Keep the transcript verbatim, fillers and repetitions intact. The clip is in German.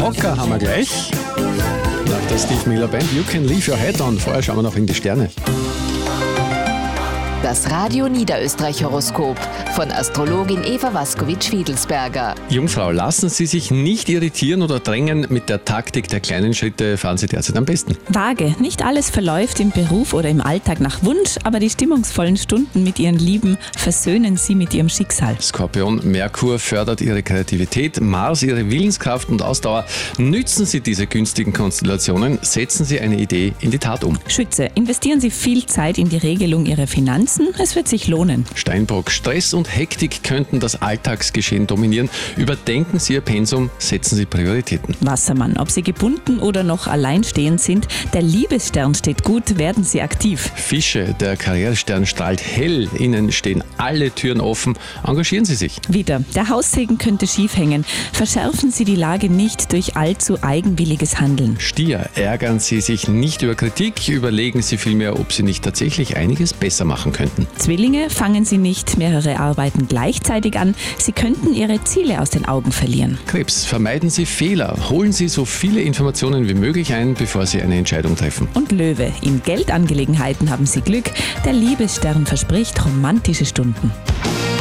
Rocker haben wir gleich. Nach der Steve Miller Band You Can Leave Your Head On. Vorher schauen wir noch in die Sterne. Das Radio Niederösterreich Horoskop von Astrologin Eva Waskowitsch-Fiedelsberger. Jungfrau, lassen Sie sich nicht irritieren oder drängen. Mit der Taktik der kleinen Schritte fahren Sie derzeit am besten. Waage, nicht alles verläuft im Beruf oder im Alltag nach Wunsch, aber die stimmungsvollen Stunden mit Ihren Lieben versöhnen Sie mit Ihrem Schicksal. Skorpion, Merkur fördert Ihre Kreativität, Mars Ihre Willenskraft und Ausdauer. Nützen Sie diese günstigen Konstellationen, setzen Sie eine Idee in die Tat um. Schütze, investieren Sie viel Zeit in die Regelung Ihrer Finanzen. Es wird sich lohnen. Steinbock, Stress und Hektik könnten das Alltagsgeschehen dominieren. Überdenken Sie Ihr Pensum, setzen Sie Prioritäten. Wassermann, ob Sie gebunden oder noch alleinstehend sind, der Liebesstern steht gut, werden Sie aktiv. Fische, der Karrierestern strahlt hell, Ihnen stehen alle Türen offen. Engagieren Sie sich. Wieder, der Haussegen könnte schief hängen. Verschärfen Sie die Lage nicht durch allzu eigenwilliges Handeln. Stier, ärgern Sie sich nicht über Kritik, überlegen Sie vielmehr, ob Sie nicht tatsächlich einiges besser machen könnten. Zwillinge, fangen Sie nicht mehrere Arbeiten gleichzeitig an. Sie könnten Ihre Ziele aus den Augen verlieren. Krebs, vermeiden Sie Fehler. Holen Sie so viele Informationen wie möglich ein, bevor Sie eine Entscheidung treffen. Und Löwe, in Geldangelegenheiten haben Sie Glück. Der Liebesstern verspricht romantische Stunden.